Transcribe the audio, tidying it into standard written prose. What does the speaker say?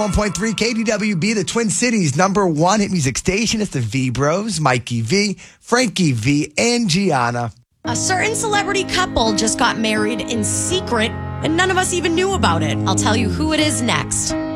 1.3 KDWB, the Twin Cities #1 hit music station. It's the V Bros, Mikey V, Frankie V, and Gianna. A certain celebrity couple just got married in secret, and none of us even knew about it. I'll tell you who it is next.